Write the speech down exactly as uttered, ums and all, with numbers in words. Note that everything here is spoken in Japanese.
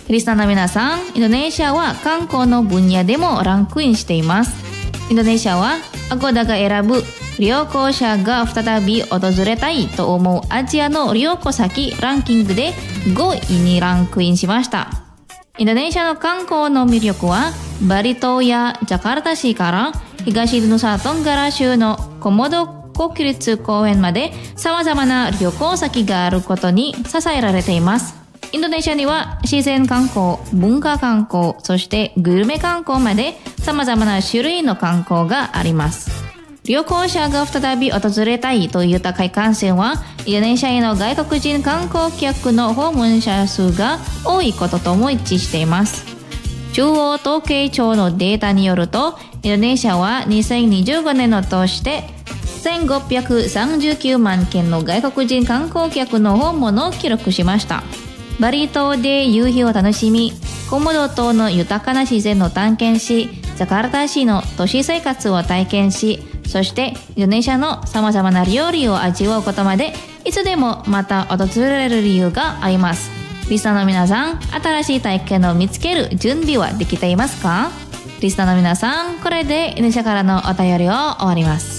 リスナーの皆さん、インドネシアは観光の分野でもランクインしています。インドネシアはアゴダが選ぶ旅行者が再び訪れたいと思うアジアの旅行先ランキングでごいにランクインしました。インドネシアの観光の魅力はバリ島やジャカルタ市から東ヌサトンガラ州のコモド国立公園まで様々な旅行先があることに支えられています。インドネシアには自然観光、文化観光、そしてグルメ観光まで様々な種類の観光があります。旅行者が再び訪れたいといった海岸線はインドネシアへの外国人観光客の訪問者数が多いこととも一致しています。中央統計庁のデータによるとインドネシアはにせんにじゅうごねんの通してせんごひゃくさんじゅうきゅうまんけんの外国人観光客の訪問を記録しました。バリ島で夕日を楽しみ、コモド島の豊かな自然を探検し、ジャカルタ市の都市生活を体験し、そしてインドネシアの様々な料理を味わうことまでいつでもまた訪れる理由があります。リスナーの皆さん、新しい体験を見つける準備はできていますか？リスナーの皆さん、これでインドネシアからのお便りを終わります。